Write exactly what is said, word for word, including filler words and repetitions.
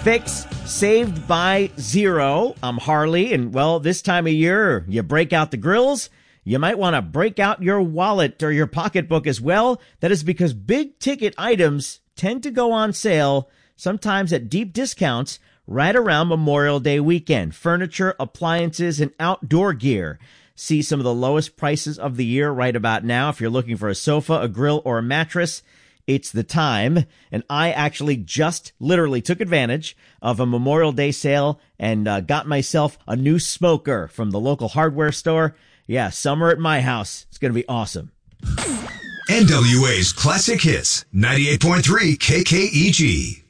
Fix Saved by Zero. I'm Harley, and well, this time of year, you break out the grills. You might want to break out your wallet or your pocketbook as well. That is because big ticket items tend to go on sale, sometimes at deep discounts, right around Memorial Day weekend. Furniture, appliances, and outdoor gear see some of the lowest prices of the year right about now. If you're looking for a sofa, a grill, or a mattress, it's the time. And I actually just literally took advantage of a Memorial Day sale and uh, got myself a new smoker from the local hardware store. Yeah, summer at my house. It's going to be awesome. N W A's Classic Hits, ninety-eight point three K K E G.